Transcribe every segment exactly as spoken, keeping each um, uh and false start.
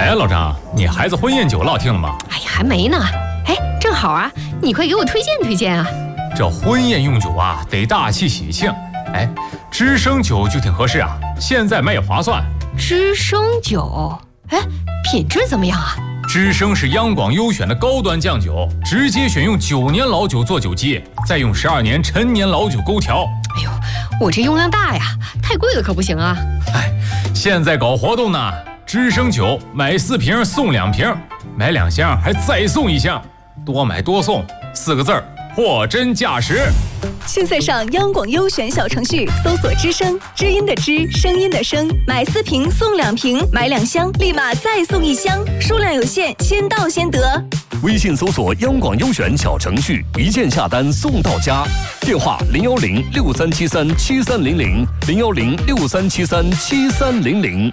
哎，老张，你孩子婚宴酒落听了吗？ 哎呀，还没呢。哎，正好啊，你快给我推荐推荐啊。 这婚宴用酒啊，得大气喜庆。哎，知生酒就挺合适啊，现在买也划算。 知生酒，哎，品质怎么样啊？ 知生是央广优选的高端酱酒，直接选用九年老酒做酒基，再用十二年陈年老酒勾调。 哎呦，我这用量大呀，太贵了可不行啊。 哎，现在搞活动呢，知生酒买四瓶送两瓶，买两箱还再送一箱，多买多送，四个字儿，货真价实。 现在上央广优选小程序搜索知声，知音的知，声音的声，买四瓶送两瓶，买两箱立马再送一箱，数量有限，先到先得。 微信搜索央广优选小程序，一键下单送到家。电话零幺零六三七三七三零零零幺零六三七三七三零零。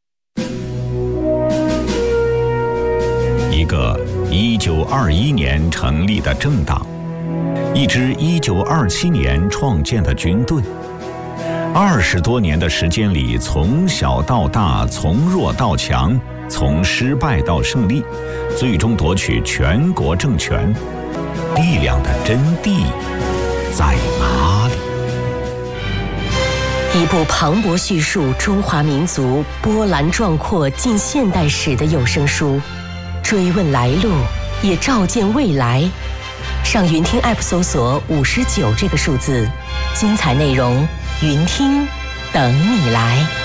一个一九二一年成立的政党，一支一九二七年创建的军队，二十多年的时间里，从小到大，从弱到强，从失败到胜利，最终夺取全国政权，力量的真谛在哪里？ 一部磅礴叙述中华民族波澜壮阔近现代史的有声书，追问来路，也照见未来。上云听 App 搜索五十九这个数字，精彩内容，云听等你来。